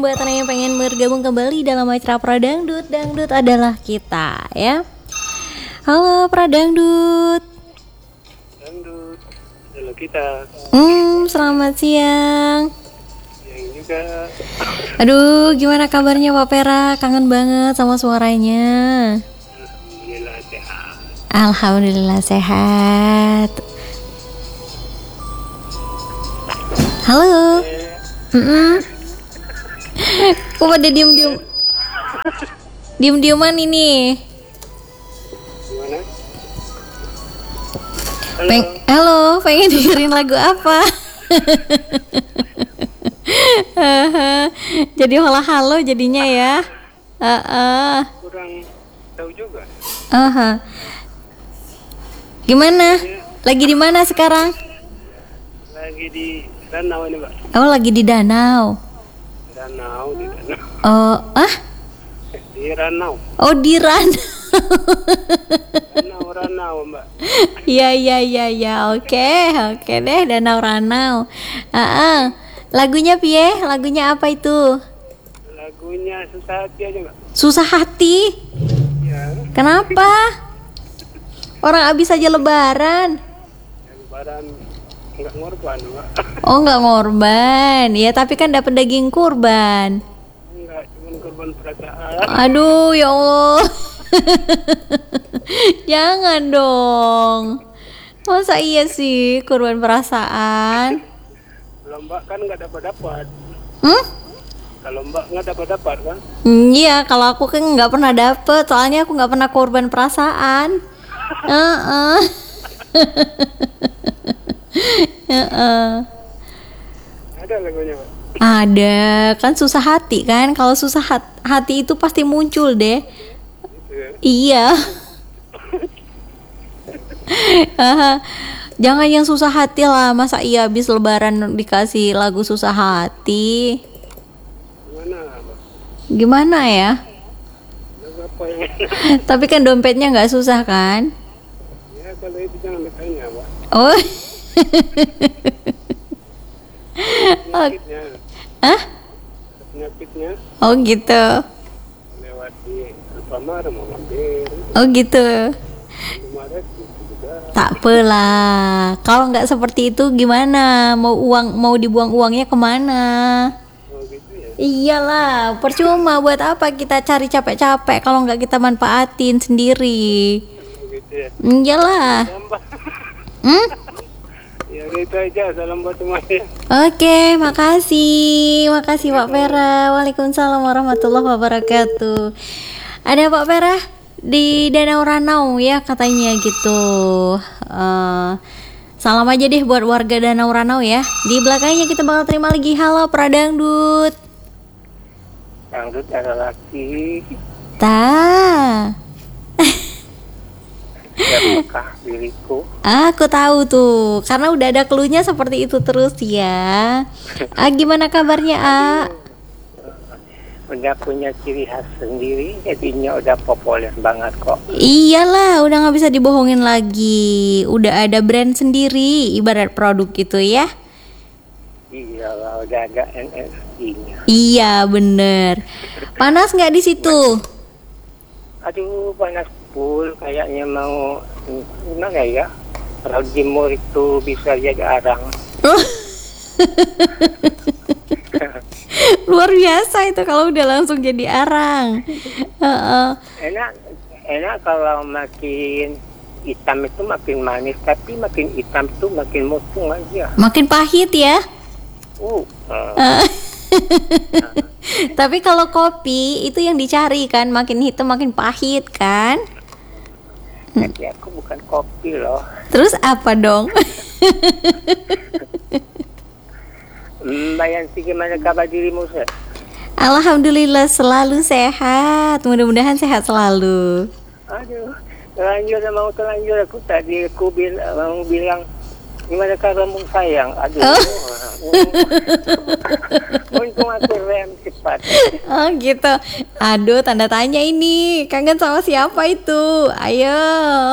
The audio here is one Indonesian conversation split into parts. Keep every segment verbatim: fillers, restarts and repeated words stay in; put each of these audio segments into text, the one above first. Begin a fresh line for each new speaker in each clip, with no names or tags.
buat anak yang pengen bergabung kembali dalam acara Pradangdut, Dangdut adalah kita ya. Halo Pradangdut.
Dangdut, halo kita.
Hmm, selamat siang.
Yang juga.
Aduh, gimana kabarnya Pak Pera? Kangen banget sama suaranya.
Alhamdulillah sehat.
Alhamdulillah sehat. Halo. Mm-mm. Kok pada diem-diem? Diem-dieman ini.
Gimana? Halo.
Peng- Halo, pengen dengerin lagu apa? Jadi halo-halo jadinya ya. Uh-uh.
Kurang tahu juga.
Uh-huh. Gimana? Lagi di mana sekarang?
Lagi di danau ini, Pak.
Oh, lagi di danau.
Danau di danau.
Oh, ah?
Di ranau.
Oh, di ranau.
Danau ranau, Mbak.
Iya, iya, iya, iya. Oke, oke deh, Danau Ranau. Uh-uh. Lagunya piye? Lagunya apa itu?
Lagunya susah hati aja, Mbak.
Susah hati.
Ya,
Kenapa? Orang abis aja lebaran.
yang lebaran nggak ngorban, Mbak.
Oh, nggak ngorban. Ya, tapi kan dapat daging kurban.
Enggak, cuma korban perasaan.
Aduh, ya Allah. Jangan dong. Masa iya sih kurban perasaan?
Kalau Mbak kan nggak dapat-dapat.
Hmm?
Kalau Mbak nggak dapat-dapat kan?
Hmm, iya, kalau aku kan nggak pernah dapet, soalnya aku nggak pernah korban perasaan. Heeh. Heeh.
Ada lagunya, Pak.
Ada, kan susah hati kan? Kalau susah hat- hati itu pasti muncul deh.
Gitu ya.
Iya. Haha. Jangan yang susah hati lah. Masa iya habis lebaran dikasih lagu susah hati?
Gimana, Mbak?
Gimana ya?
Lagu apa yang
Tapi kan dompetnya nggak susah kan?
ya kalau itu jangan ditanya, Pak.
Oh.
Penyakitnya,
Hah?
penyakitnya
Oh gitu.
lewat di Alfamart mau mampir,
Oh gitu.
Indomaret gitu juga.
Tak apalah. Kalau nggak seperti itu gimana? Mau uang, mau dibuang uangnya kemana?
Oh gitu ya.
Iyalah, percuma buat apa kita cari capek-capek kalau nggak kita manfaatin sendiri.
Oh gitu ya.
Iyalah.
Salam, Pak.
Hmm?
Ya gitu aja. Salam buat semuanya.
Oke, makasih. Makasih Pak Pera. Waalaikumsalam warahmatullahi wabarakatuh. Ada Pak Pera di Danau Ranau ya katanya gitu. Eh, salam aja deh buat warga Danau Ranau ya. Di belakangnya kita bakal terima lagi. Halo Pradangdut.
Dangdut ada laki
Ta.
dan Mekah diriku.
Aku tahu tuh, karena udah ada clue-nya seperti itu terus ya. Ah, gimana kabarnya, Ah?
Udah punya ciri khas sendiri, jadinya udah populer banget kok.
Iyalah, udah nggak bisa dibohongin lagi. Udah ada brand sendiri, ibarat produk gitu ya.
Iyalah, udah ada N F T-nya.
Iya, bener. Panas nggak di situ?
Aduh, panas full, kayaknya mau gimana ya? Kalau jemur itu bisa jadi arang.
Luar biasa itu kalau udah langsung jadi arang. Heeh.
Enak, enak kalau makin hitam itu makin manis, tapi makin hitam itu makin musung aja.
Makin pahit ya.
Uh,
Eh. Tapi kalau kopi itu yang dicari kan, makin hitam makin pahit kan.
jadi aku bukan kopi loh.
Terus apa dong?
Mbak Yanti, gimana kabar dirimu, Sir?
Alhamdulillah selalu sehat. Mudah-mudahan sehat selalu.
Aduh, terlanjur mau terlanjur aku tadi aku bil, mau bilang gimana kabarmu sayang? Aduh,
Oh.
untung aku rem cepat.
Oh gitu. Aduh, tanda tanya ini. Kangen sama siapa itu? Ayo.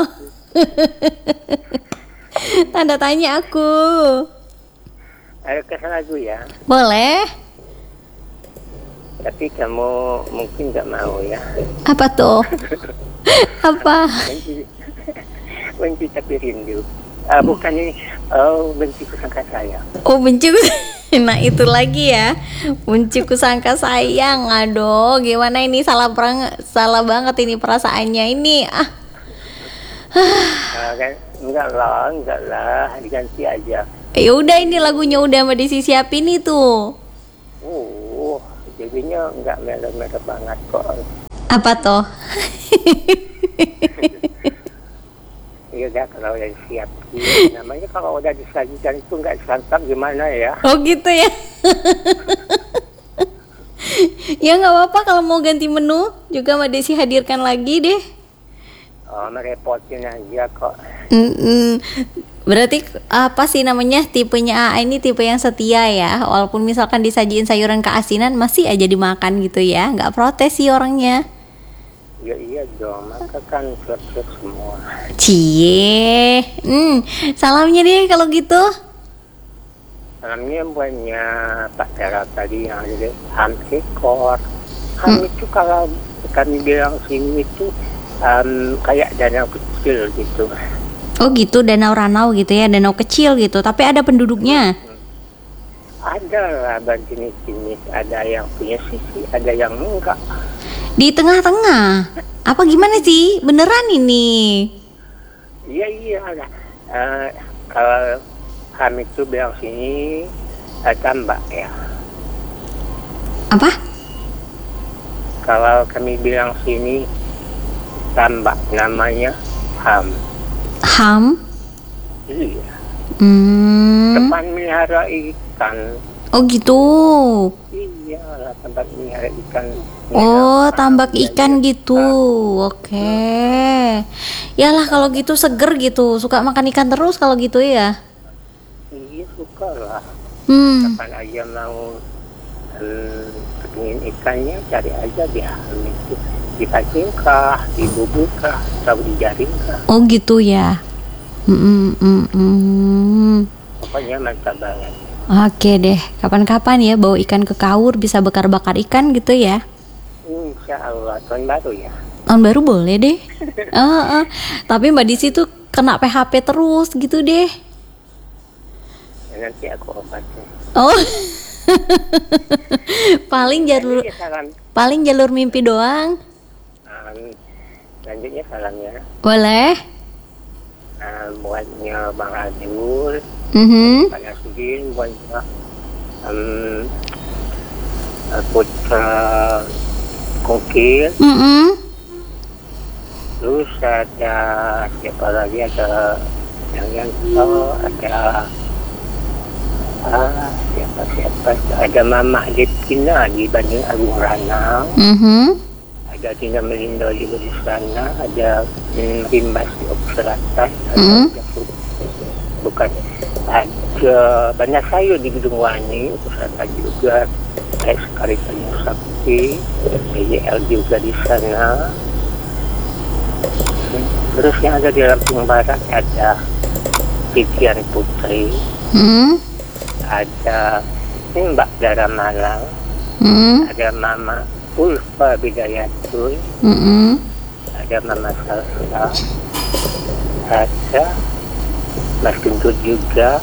Tanda tanya aku.
Ayo ke lagu ya.
Boleh?
Tapi kamu mungkin nggak mau ya.
Apa tuh? Apa?
Benci, benci tapi rindu. Ah, bukan ini. Oh, benci kusangka sayang.
Oh, benci. Nah, itu lagi ya. Benci kusangka sayang. Aduh, gimana ini, salah perang, salah banget ini perasaannya ini. Ah.
Ah, kan? Enggak lah, enggak lah, diganti aja.
Ya udah, ini lagunya udah sama Desi siapin itu.
Uh, jadinya enggak merah-merah banget kok.
Apa toh?
Iya dah, kalau udah siap. Namanya kalau udah disajikan itu enggak disantap gimana ya?
Oh gitu ya. Ya nggak apa-apa, kalau mau ganti menu juga Mbak Desi hadirkan lagi deh.
Oh, merepotin aja kok.
Mm-mm. Berarti apa sih namanya, tipenya A A ini tipe yang setia ya. Walaupun misalkan disajiin sayuran keasinan masih aja dimakan gitu ya. Nggak protes sih orangnya.
Ya iya dong, maka kan siap-siap semua.
Cie. Hmm, salamnya deh kalau gitu.
Salamnya buatnya Pak Tera tadi yang ada di ham ekor. Ham
Hmm.
itu kalau kami bilang sini itu um, kayak danau kecil gitu.
Oh gitu, danau ranau gitu ya, danau kecil gitu. Tapi ada penduduknya.
Ada lah jenis-jenis, ada yang punya sisi, ada yang enggak.
Di tengah-tengah. Apa gimana sih? Beneran ini?
Iya iya lah. Uh, kalau kami itu bilang sini uh, tambak ya.
Apa?
Kalau kami bilang sini tambak, namanya ham.
Ham?
Iya.
Hmm.
Tempat melihara ikan.
Oh gitu.
Iya lah, tempat melihara ikan.
Oh, tambak ikan gitu. Oke. Yalah kalau gitu seger gitu. Suka makan ikan terus kalau gitu ya.
Iya suka lah.
Hmm.
Kapan aja mau um, pengen ikannya, cari aja di ham itu. Dipancing kah, dibubur kah, atau dijaring kah.
Oh gitu ya. Mm, mm, mm.
Pokoknya mantap banget.
Oke deh. Kapan-kapan ya bawa ikan ke Kaur, bisa bakar-bakar ikan gitu ya.
Insya Allah, tahun baru ya.
Tahun baru boleh deh. uh, uh. Tapi Mbak Disi tuh kena P H P terus gitu deh.
Ya, nanti aku obatin.
Oh. Paling jalur
Lanjutnya salam.
paling jalur mimpi doang.
Um, lanjutnya salamnya.
Boleh.
Uh, buatnya Bang Adul,
Mhm.
Pak Yasudin, buatnya um, Putra Kongkil.
Mhm.
Terus ada siapa lagi, ada yang yang oh, ada ah, siapa siapa ada Mama Detina di Bandung Agung Ranau,
Mhm.
ada Tina Melindo juga di sana, ada hmm, Rimbas di Oku Selatan,
Mhm.
ada, bukan ada banyak sayur di Gedung Wani Oku Selatan juga, kayak sekali Tanjung Sakti, P J L juga di sana. Terus yang ada di Lampung Barat ada Titian Putri,
Mhm.
ada Mbak Dara Malang,
Mhm.
ada Mama Ulfa Bidayatul,
Mhm.
ada Mama Salsa, ada Mas Gendut juga.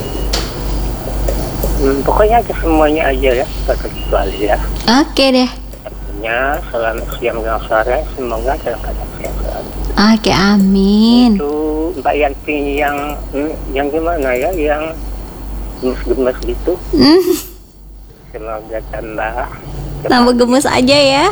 Hmm, pokoknya ada semuanya aja ya, tak terkecuali ya.
Oke deh.
Artinya selamat siang dan sore, semoga dalam keadaan sehat selalu.
Oke, amin.
Itu Mbak Yanti yang hmm, yang gimana ya, yang gemes-gemes gitu,
Hmm,
semoga tambah
tambah gemes aja ya.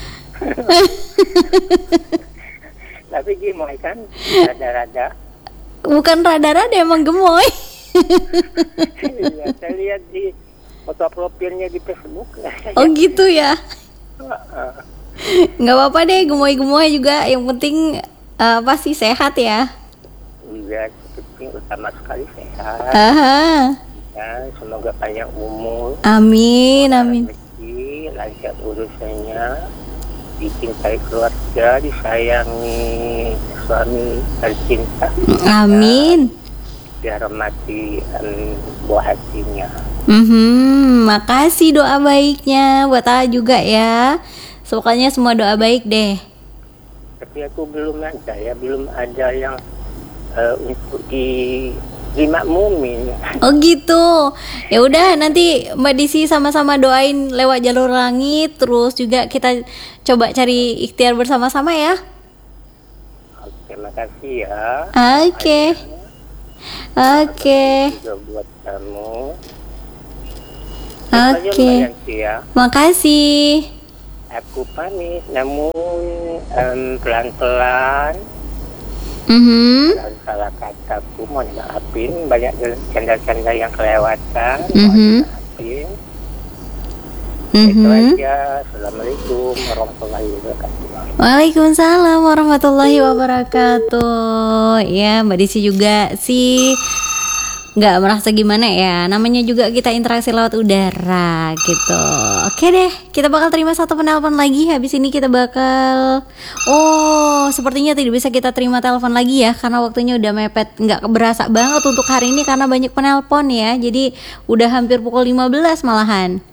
tapi gimana kan, rada-rada.
Bukan rada-rada, emang gemoy.
Iya, saya lihat di foto profilnya di Facebook.
Oh gitu ya.
Heeh.
Nggak apa-apa deh, gemoy-gemoy juga. Yang penting eh, pasti sehat ya.
Iya, penting utama sekali sehat.
Aha.
Ya, semoga panjang umur,
Amin, amin.
rezeki, lancar urusannya, dicintai keluarga, disayangi suami tercinta,
Amin.
dihormati um, buah hatinya.
Mhm, makasih doa baiknya buat A juga ya. Pokoknya semua doa baik deh.
Tapi aku belum ada ya, belum ada yang uh, untuk di dimakmumin.
Oh gitu. Ya udah nanti Mbak Disi sama-sama doain lewat jalur langit, terus juga kita coba cari ikhtiar bersama-sama ya.
Oke, makasih ya.
Oke. Oke.
Juga buat kamu.
Oke.
Ya.
Makasih.
Aku pamit, namun um, pelan-pelan.
Mhm.
Dan salah kataku mohon maafin, banyak canda-canda yang kelewatan.
Mhm.
Mohon maafin.
Mhm.
Itu aja. Assalamualaikum warahmatullahi wabarakatuh.
Waalaikumsalam warahmatullahi wabarakatuh. Ya, Mbak Disi juga sih nggak merasa gimana ya, namanya juga kita interaksi lewat udara gitu. Oke deh, kita bakal terima satu penelpon lagi. Habis ini kita bakal, oh sepertinya tidak bisa kita terima telepon lagi ya, karena waktunya udah mepet. Nggak berasa banget untuk hari ini karena banyak penelpon ya. Jadi udah hampir pukul lima belas malahan.